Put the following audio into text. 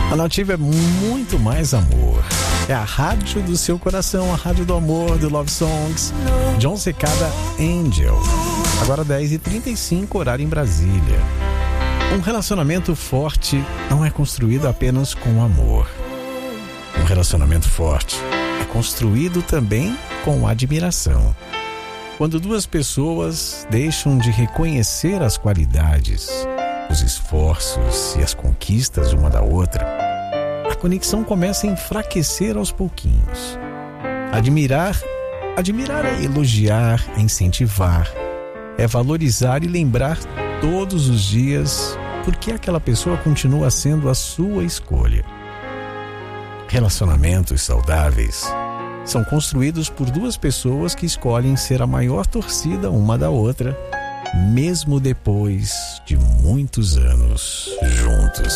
A Nativa é muito mais amor. É a rádio do seu coração, a rádio do amor, do Love Songs. John Cicada, Angel. Agora 10h35, horário em Brasília. Um relacionamento forte não é construído apenas com amor. Um relacionamento forte é construído também com admiração. Quando duas pessoas deixam de reconhecer as qualidades, os esforços e as conquistas uma da outra, a conexão começa a enfraquecer aos pouquinhos. Admirar é elogiar, é incentivar, é valorizar e lembrar todos os dias porque aquela pessoa continua sendo a sua escolha. Relacionamentos saudáveis são construídos por duas pessoas que escolhem ser a maior torcida uma da outra, mesmo depois de muitos anos juntos.